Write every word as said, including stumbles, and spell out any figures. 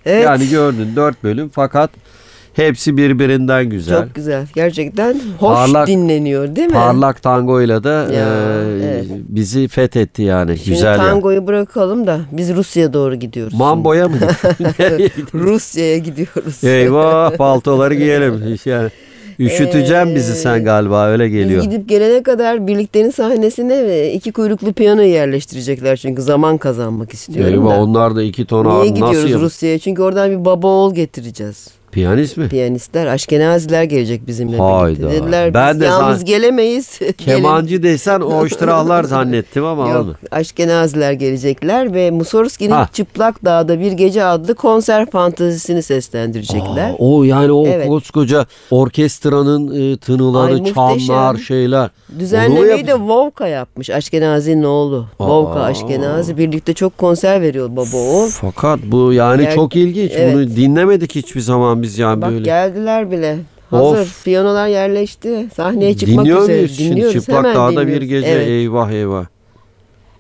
Evet. Yani gördün dört bölüm fakat hepsi birbirinden güzel. Çok güzel. Gerçekten hoş Parlak- dinleniyor değil mi? Parlak tangoyla da Ya, e, evet. bizi fethetti yani. Şimdi güzel ya. tangoyu bırakalım da biz Rusya'ya doğru gidiyoruz. Mambo'ya mı gittik? Nereye şimdi. gittik? Rusya'ya gidiyoruz. Eyvah, paltoları giyelim. Yani üşüteceğim bizi sen galiba, öyle geliyor. Biz gidip gelene kadar birlikterin sahnesine iki kuyruklu piyanoyu yerleştirecekler çünkü zaman kazanmak istiyorum Eyvah, da. onlar da iki ton Niye ağır. gidiyoruz Nasıl yap- Rusya'ya? Çünkü oradan bir baba oğul getireceğiz. Piyanist mi? Piyanistler, Aşkenaziler gelecek bizimle Hayda. birlikte. Dediler Ben biz de yalnız zan- gelemeyiz. Gelin. Kemancı desen o iştirahlar zannettim ama Yok, oldu. Aşkenaziler gelecekler ve Mussorgsky'nin Ha. Çıplak Dağ'da Bir Gece adlı konser fantezisini seslendirecekler. Aa, o yani o Evet. koskoca orkestranın e, tınıları, Ay, çanlar, muhteşem. şeyler. Onu Düzenlemeyi de yapacak- Vovka yapmış. Aşkenazi'nin oğlu. Aa. Vovka Aşkenazi. Birlikte çok konser veriyor baba oğul. Fakat bu yani Ger- çok ilginç. Evet. Bunu dinlemedik hiçbir zaman biz yani Bak böyle. geldiler bile. Hazır. Of. Piyanolar yerleşti. Sahneye çıkmak Dinliyor üzere. muyuz şimdi? Dinliyoruz. Çıplak Hemen Dağ'da bir dinliyoruz. gece, Evet. eyvah eyvah.